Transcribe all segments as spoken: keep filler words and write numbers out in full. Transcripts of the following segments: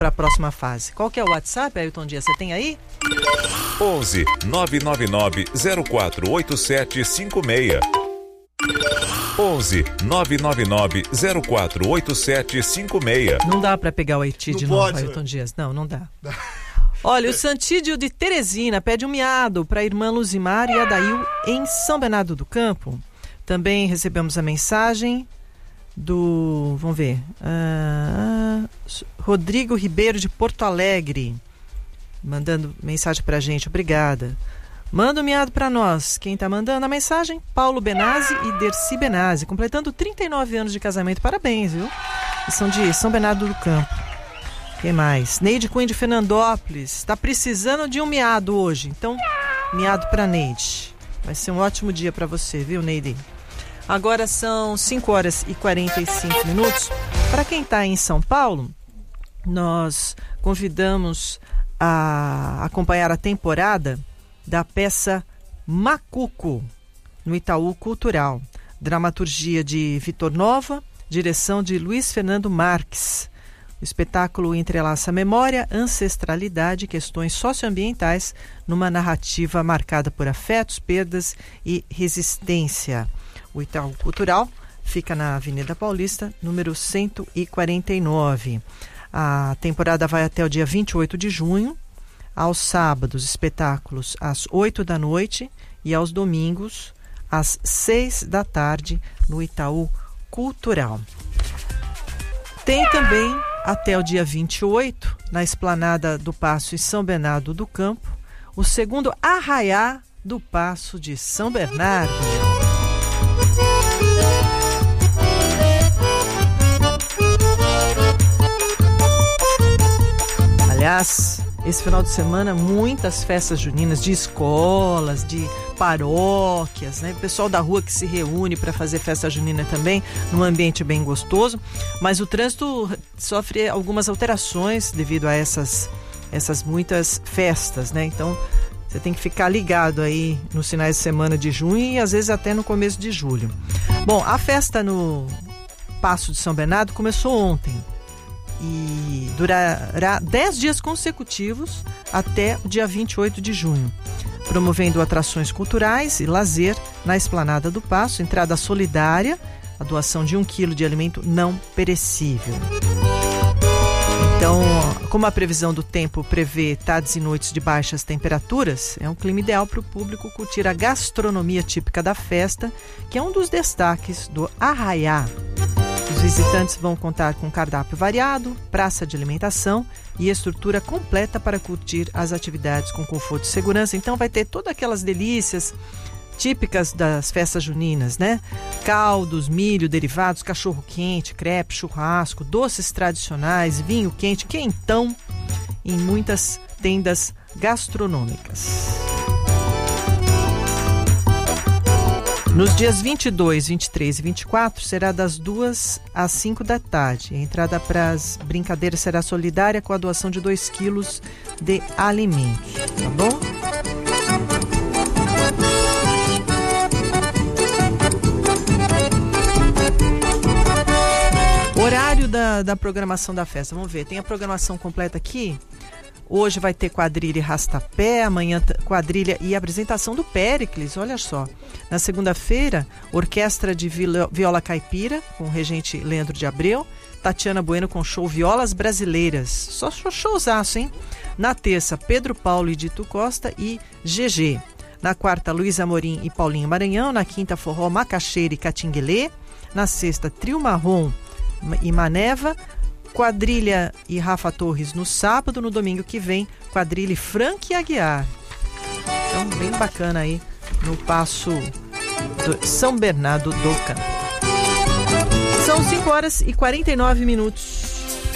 para a próxima fase. Qual que é o WhatsApp, Ailton Dias? Você tem aí? onze nove nove nove zero quatro oito sete cinco seis. onze nove nove nove zero quatro oito sete cinco seis. Não dá para pegar o Haiti de novo, Ailton né? Dias. Não, não dá. Olha, o Santídio de Teresina pede um miado para a irmã Luzimar e Adail em São Bernardo do Campo. Também recebemos a mensagem do, vamos ver, uh, Rodrigo Ribeiro de Porto Alegre, mandando mensagem pra gente, obrigada. Manda um miado pra nós. Quem tá mandando a mensagem? Paulo Benazzi e Dercy Benazzi, completando trinta e nove anos de casamento, parabéns, viu? E são de São Bernardo do Campo. Quem mais? Neide Cunha de Fernandópolis, tá precisando de um miado hoje, então miado pra Neide. Vai ser um ótimo dia pra você, viu, Neide? Agora são cinco horas e quarenta e cinco minutos. Para quem está em São Paulo, nós convidamos a acompanhar a temporada da peça Macuco, no Itaú Cultural. Dramaturgia de Vitor Nova, direção de Luiz Fernando Marques. O espetáculo entrelaça memória, ancestralidade e questões socioambientais numa narrativa marcada por afetos, perdas e resistência. O Itaú Cultural fica na Avenida Paulista, número cento e quarenta e nove. A temporada vai até o dia vinte e oito de junho. Aos sábados, espetáculos às oito da noite e aos domingos, às seis da tarde, no Itaú Cultural. Tem também, até o dia vinte e oito, na Esplanada do Paço e São Bernardo do Campo, o segundo Arraiá do Paço de São Bernardo. Aliás, esse final de semana, muitas festas juninas de escolas, de paróquias, né? O pessoal da rua que se reúne para fazer festa junina também, num ambiente bem gostoso. Mas o trânsito sofre algumas alterações devido a essas, essas muitas festas, né? Então, você tem que ficar ligado aí nos finais de semana de junho e às vezes até no começo de julho. Bom, a festa no Paço de São Bernardo começou ontem e durará dez dias consecutivos até o dia vinte e oito de junho, promovendo atrações culturais e lazer na Esplanada do Paço, entrada solidária, a doação de um quilo de alimento não perecível. Então, como a previsão do tempo prevê tardes e noites de baixas temperaturas, é um clima ideal para o público curtir a gastronomia típica da festa, que é um dos destaques do Arraiá. Os visitantes vão contar com cardápio variado, praça de alimentação e estrutura completa para curtir as atividades com conforto e segurança. Então vai ter todas aquelas delícias típicas das festas juninas, né? Caldos, milho, derivados, cachorro-quente, crepe, churrasco, doces tradicionais, vinho quente, quentão em muitas tendas gastronômicas. Nos dias vinte e dois, vinte e três e vinte e quatro será das duas às cinco da tarde. A entrada para as brincadeiras será solidária com a doação de dois quilos de alimentos, tá bom? Horário da, da programação da festa, vamos ver, tem a programação completa aqui. Hoje vai ter quadrilha e rastapé, amanhã quadrilha e apresentação do Péricles, olha só. Na segunda-feira, orquestra de viola caipira, com o regente Leandro de Abreu, Tatiana Bueno com show Violas Brasileiras, só showzaço, hein? Na terça, Pedro Paulo e Dito Costa e G G. Na quarta, Luiz Amorim e Paulinho Maranhão. Na quinta, Forró Macaxeira e Catinguelê. Na sexta, Trio Marrom e Maneva. Quadrilha e Rafa Torres no sábado. No domingo que vem, quadrilha e Frank Aguiar. Então, bem bacana aí no Paço do São Bernardo do Campo. São cinco horas e quarenta e nove minutos.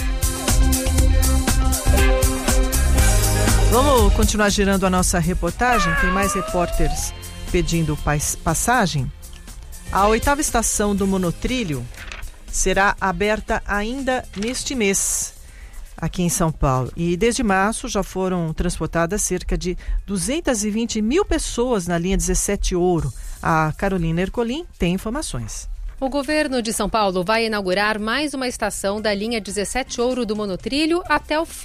Vamos continuar girando a nossa reportagem. Tem mais repórteres pedindo passagem. A oitava estação do monotrilho será aberta ainda neste mês, aqui em São Paulo. E desde março já foram transportadas cerca de duzentas e vinte mil pessoas na linha dezessete Ouro. A Carolina Ercolim tem informações. O governo de São Paulo vai inaugurar mais uma estação da linha dezessete Ouro do Monotrilho até o fim